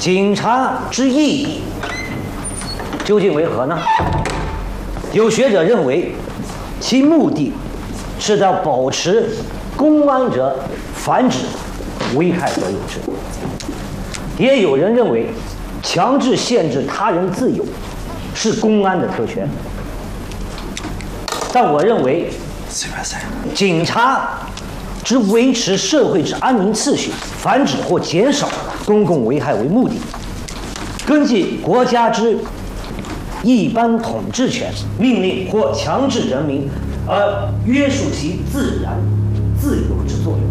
警察之意义究竟为何呢？有学者认为，其目的是要保持公安者繁殖危害所有之。也有人认为，强制限制他人自由是公安的特权。但我认为，警察之维持社会之安宁秩序、繁殖或减少公共危害为目的，根据国家之一般统治权，命令或强制人民而约束其自然自由之作用。